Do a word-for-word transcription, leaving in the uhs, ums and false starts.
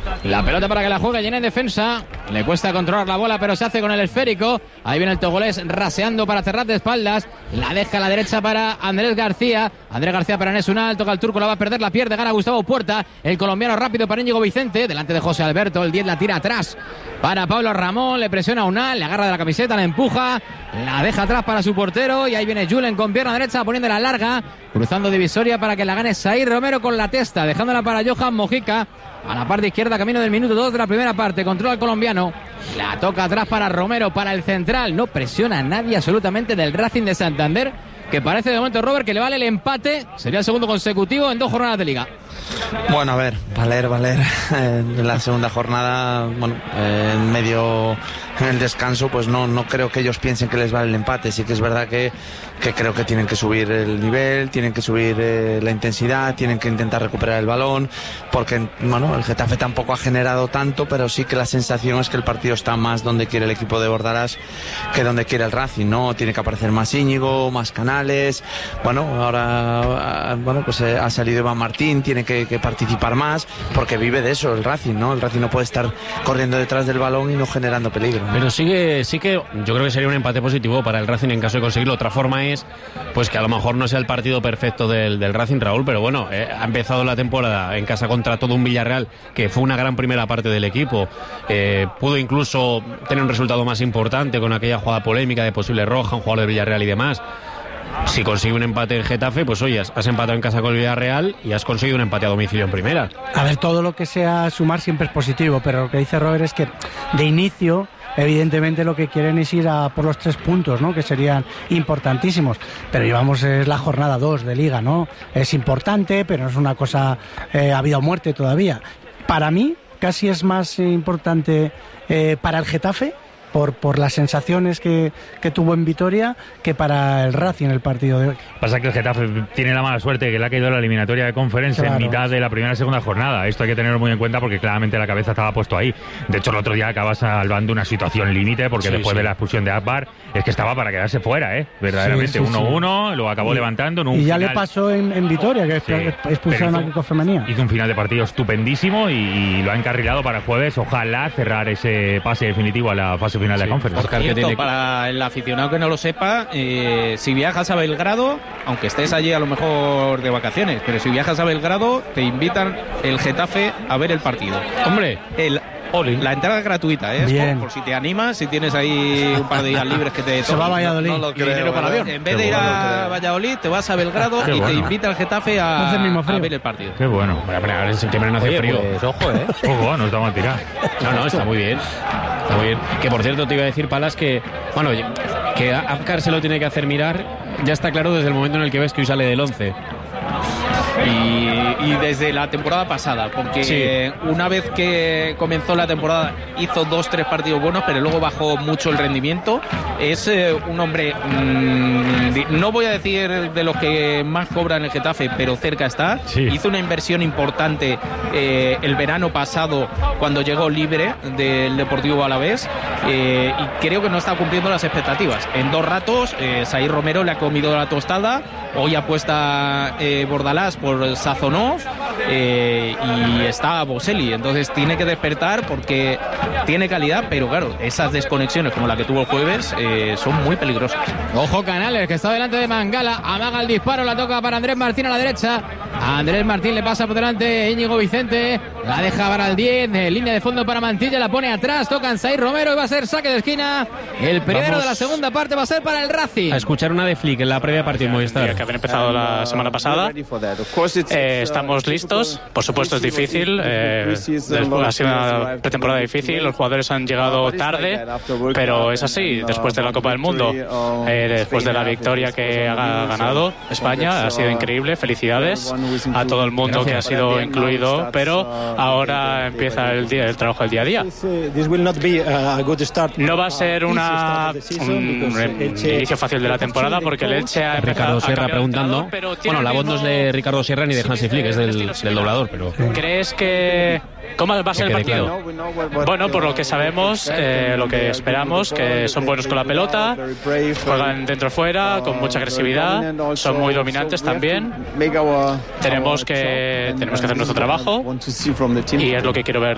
La pelota para que la juegue llena en defensa. Le cuesta controlar la bola, pero se hace con el esférico. Ahí viene el togolés raseando para cerrar de espaldas. La deja a la derecha para Andrés García. Andrés García para Enes Unal. Toca el turco, la va a perder, la pierde. Gana Gustavo Puerta. El colombiano rápido para Íñigo Vicente. Delante de José Alberto. El diez la tira atrás para Pablo Ramón. Le presiona a Unal. Le agarra de la camiseta, la empuja. La deja atrás para su portero. Y ahí viene Julen con pierna derecha poniendo la larga. Cruzando divisoria para que la gane Said Romero con la testa. Dejándola para Johan Mojica. A la parte izquierda, camino del minuto dos de la primera parte. Controla el colombiano. La toca atrás para Romero, para el central. No presiona a nadie absolutamente del Racing de Santander, que parece de momento, Robert, que le vale el empate. Sería el segundo consecutivo en dos jornadas de liga. Bueno, a ver, valer, valer. En la segunda jornada, bueno, eh, en medio, en el descanso, pues no, no creo que ellos piensen que les vale el empate. Sí que es verdad que, que creo que tienen que subir el nivel, tienen que subir eh, la intensidad, tienen que intentar recuperar el balón, porque, bueno, el Getafe tampoco ha generado tanto, pero sí que la sensación es que el partido está más donde quiere el equipo de Bordalás que donde quiere el Racing, ¿no? Tiene que aparecer más Íñigo, más Canales. Bueno, ahora, bueno, pues eh, ha salido Iván Martín, tiene que, que participar más, porque vive de eso el Racing, ¿no? El Racing no puede estar corriendo detrás del balón y no generando peligro, ¿no? Pero sí que, sí que yo creo que sería un empate positivo para el Racing en caso de conseguirlo. Otra forma es pues que a lo mejor no sea el partido perfecto del, del Racing, Raúl, pero bueno, eh, ha empezado la temporada en casa contra todo un Villarreal, que fue una gran primera parte del equipo. Eh, pudo incluso tener un resultado más importante con aquella jugada polémica de posible roja, un jugador de Villarreal y demás. Si consigue un empate en Getafe, pues oye, has empatado en casa con el Villarreal y has conseguido un empate a domicilio en primera. A ver, todo lo que sea sumar siempre es positivo, pero lo que dice Robert es que de inicio, evidentemente lo que quieren es ir a por los tres puntos, ¿no? Que serían importantísimos, pero llevamos es la jornada dos de Liga, ¿no? Es importante, pero no es una cosa eh, a vida o muerte todavía. Para mí, casi es más importante eh, para el Getafe, por, por las sensaciones que, que tuvo en Vitoria, que para el Racing en el partido de hoy. Pasa que el Getafe tiene la mala suerte que le ha caído la eliminatoria de Conference, claro, en mitad de la primera y segunda jornada. Esto hay que tenerlo muy en cuenta porque claramente la cabeza estaba puesto ahí. De hecho, el otro día acaba salvando una situación límite porque sí, después sí. de la expulsión de Akbar es que estaba para quedarse fuera, ¿eh? Verdaderamente, uno uno, sí, sí. lo acabó y, levantando en un Y ya final... le pasó en, en Vitoria, que sí, expulsaron a Kiko Femenía. Hizo un final de partido estupendísimo y, y lo ha encarrilado para el jueves. Ojalá cerrar ese pase definitivo a la fase final sí, de Conference. Por cierto, tiene... para el aficionado que no lo sepa, eh, si viajas a Belgrado, aunque estés allí a lo mejor de vacaciones, pero si viajas a Belgrado, te invitan el Getafe a ver el partido. Hombre, el Olin. La entrada es gratuita, ¿eh? Bien. Por, por si te animas, si tienes ahí un par de días libres que te se va a Valladolid. No, no lo creo, para avión. En vez Qué de ir bueno, a Valladolid, te vas a Belgrado Qué y bueno. te invita el Getafe a, a ver el partido. Qué bueno. Bueno, a ver, en septiembre no hace Oye, frío. Pues, ojo, ¿eh? Ojo, no está mal tirado. No, no, está muy bien. Está muy bien. Que por cierto te iba a decir, Palas, que bueno, que Apcar se lo tiene que hacer mirar. Ya está claro desde el momento en el que ves que hoy sale del once. Y, y desde la temporada pasada, porque sí. una vez que comenzó la temporada hizo dos, tres partidos buenos, pero luego bajó mucho el rendimiento. Es eh, un hombre, mmm, no voy a decir de los que más cobran el Getafe, pero cerca está. Sí. Hizo una inversión importante eh, el verano pasado cuando llegó libre del Deportivo Alavés eh, y creo que no está cumpliendo las expectativas. En dos ratos, eh, Said Romero le ha comido la tostada. Hoy apuesta eh, Bordalás por Sazonov eh, y está Boselli, entonces tiene que despertar porque tiene calidad, pero claro, esas desconexiones como la que tuvo el jueves eh, son muy peligrosas. Ojo Canales, que está delante de Mangala, amaga el disparo, la toca para Andrés Martín a la derecha. A Andrés Martín le pasa por delante Íñigo Vicente, la deja para el diez, eh, línea de fondo para Mantilla, la pone atrás, toca Said Romero y va a ser saque de esquina. El primero Vamos de la segunda parte va a ser para el Racing. A escuchar una de Flick en la previa partida Movistar. Que habían empezado la semana pasada. Eh, estamos listos. Por supuesto es difícil. Eh, después, ha sido una pretemporada difícil. Los jugadores han llegado tarde, pero es así. Después de la Copa del Mundo, eh, después de la victoria que ha ganado España, ha sido increíble. Felicidades a todo el mundo que ha sido incluido, pero ahora empieza el día, el trabajo del día a día. No va a ser una, un inicio fácil de la temporada porque el Elche ha Ricardo Sierra preguntando. Bueno, la voz no es de Ricardo Sierra ni de Hansi Flick, es del, del doblador, pero... ¿Crees que... ¿Cómo va a ser el partido? Bueno, por lo que sabemos, eh, lo que esperamos, que son buenos con la pelota, juegan dentro fuera, con mucha agresividad, son muy dominantes también. Tenemos que, tenemos que hacer nuestro trabajo y es lo que quiero ver